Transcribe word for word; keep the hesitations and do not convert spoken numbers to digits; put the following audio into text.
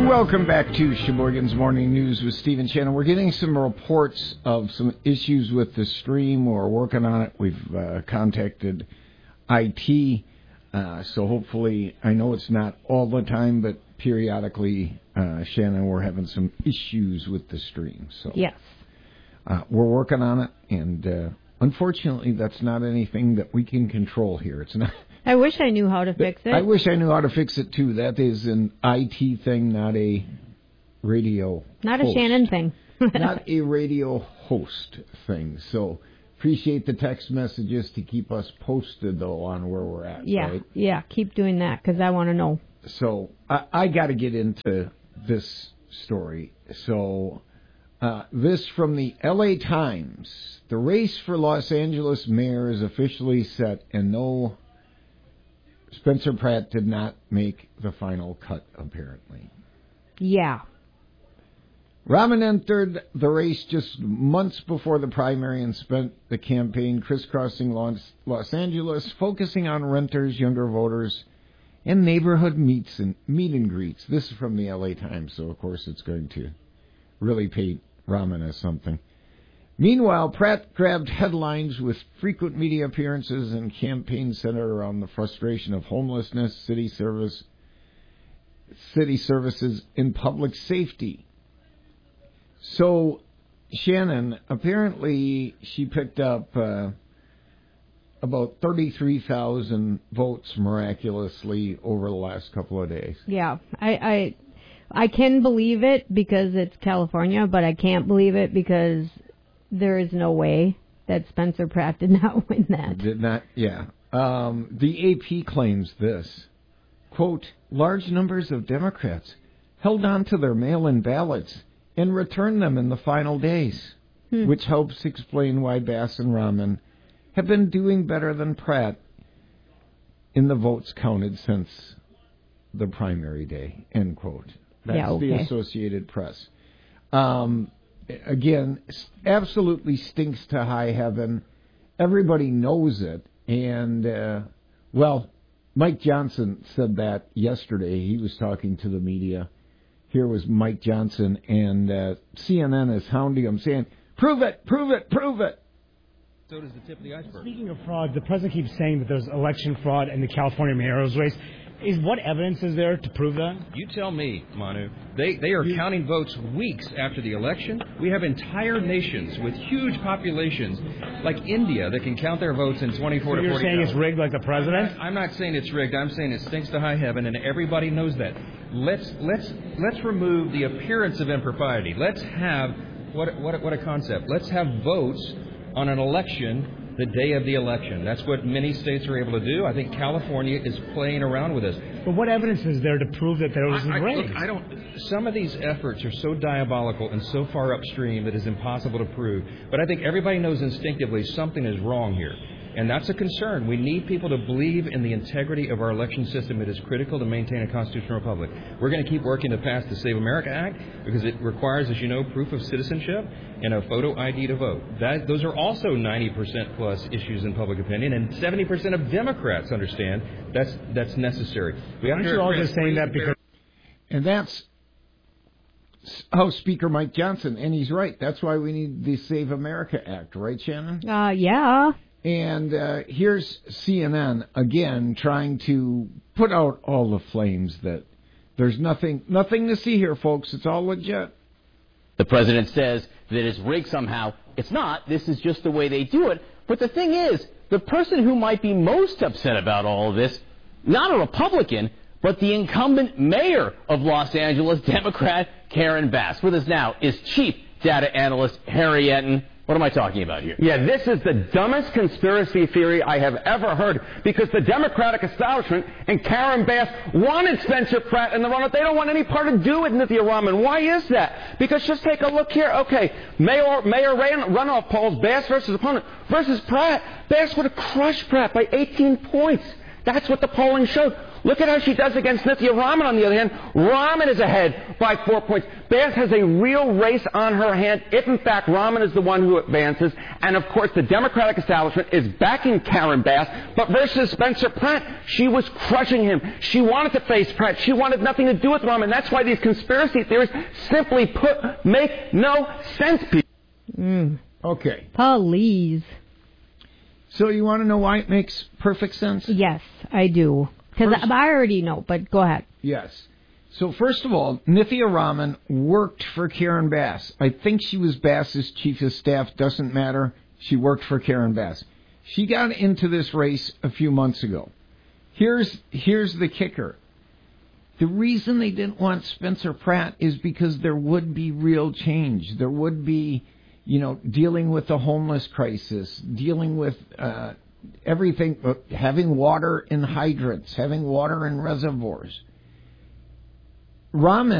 Welcome back to Sheboygan's Morning News with Steve and Shannon. We're getting some reports of some issues with the stream. We're working on it. We've uh, contacted I T, uh, so hopefully, I know it's not all the time, but periodically, uh, Shannon, we're having some issues with the stream. So yes, uh, we're working on it, and uh, unfortunately, that's not anything that we can control here. It's not. I wish I knew how to fix it. I wish I knew how to fix it, too. That is an I T thing, not a radio Not host. a Shannon thing. Not a radio host thing. So appreciate the text messages to keep us posted, though, on where we're at. Yeah, right? yeah. Keep doing that because I want to know. So I, I got to get into this story. So uh, this from the L A Times. The race for Los Angeles mayor is officially set, and no... Spencer Pratt did not make the final cut, apparently. Yeah. Rahman entered the race just months before the primary and spent the campaign crisscrossing Los, Los Angeles, focusing on renters, younger voters, and neighborhood meets and meet and greets. This is from the L A Times, so of course it's going to really paint Rahman as something. Meanwhile, Pratt grabbed headlines with frequent media appearances and campaigns centered around the frustration of homelessness, city service, city services, and public safety. So, Shannon, apparently she picked up uh, about thirty-three thousand votes miraculously over the last couple of days. Yeah, I, I, I can believe it because it's California, but I can't believe it because there is no way that Spencer Pratt did not win that. Did not, yeah. Um, the A P claims this, quote, large numbers of Democrats held on to their mail-in ballots and returned them in the final days, hmm. which helps explain why Bass and Rahman have been doing better than Pratt in the votes counted since the primary day, end quote. That's yeah, okay. the Associated Press. Um... Again, absolutely stinks to high heaven. Everybody knows it. And, uh, well, Mike Johnson said that yesterday. He was talking to the media. Here was Mike Johnson, and uh, C N N is hounding him, saying, prove it, prove it, prove it. So does the tip of the iceberg. Speaking of fraud, the president keeps saying that there's election fraud in the California mayor's race. Is what evidence is there to prove that? You tell me, Manu. They they are you... counting votes weeks after the election. We have entire nations with huge populations, like India, that can count their votes in twenty-four so to forty-eight you're saying it's rigged like the president? I'm not, I'm not saying it's rigged. I'm saying it stinks to high heaven, and everybody knows that. Let's let's let's remove the appearance of impropriety. Let's have what what what a concept. Let's have votes on an election the day of the election. That's what many states are able to do. I think California is playing around with us. But what evidence is there to prove that there was I, a I, race? look, I don't. Some of these efforts are so diabolical and so far upstream that it's impossible to prove. But I think everybody knows instinctively something is wrong here. And that's a concern. We need people to believe in the integrity of our election system. It is critical to maintain a constitutional republic. We're going to keep working to pass the Save America Act because it requires, as you know, proof of citizenship and a photo I D to vote. That, those are also ninety percent plus issues in public opinion, and seventy percent of Democrats understand that's that's necessary. We Aren't you all just saying that because... And that's how Speaker Mike Johnson, and he's right. That's why we need the Save America Act, right, Shannon? Uh, yeah. And uh, here's C N N, again, trying to put out all the flames that there's nothing nothing to see here, folks. It's all legit. The president says that it's rigged somehow. It's not. This is just the way they do it. But the thing is, the person who might be most upset about all of this, not a Republican, but the incumbent mayor of Los Angeles, Democrat Karen Bass. With us now is Chief Data Analyst Harry Etten. What am I talking about here? Yeah, this is the dumbest conspiracy theory I have ever heard, because the Democratic establishment and Karen Bass wanted Spencer Pratt in the runoff. They don't want any part to do with Nithya Rahman. Why is that? Because just take a look here. Okay, Mayor Mayor ran, runoff polls, Bass versus opponent versus Pratt. Bass would have crushed Pratt by eighteen points. That's what the polling showed. Look at how she does against Nithya Raman, on the other hand. Raman is ahead by four points. Bass has a real race on her hand if, in fact, Raman is the one who advances. And, of course, the Democratic establishment is backing Karen Bass. But versus Spencer Pratt, she was crushing him. She wanted to face Pratt. She wanted nothing to do with Raman. That's why these conspiracy theories, simply put, make no sense, people. Mm. Okay. Please. So you want to know why it makes perfect sense? Yes, I do. Because I already know, but go ahead. Yes. So first of all, Nithya Raman worked for Karen Bass. I think she was Bass's chief of staff. Doesn't matter. She worked for Karen Bass. She got into this race a few months ago. Here's here's the kicker. The reason they didn't want Spencer Pratt is because there would be real change. There would be, you know, dealing with the homeless crisis, dealing with uh, everything, uh, having water in hydrants, having water in reservoirs. Raman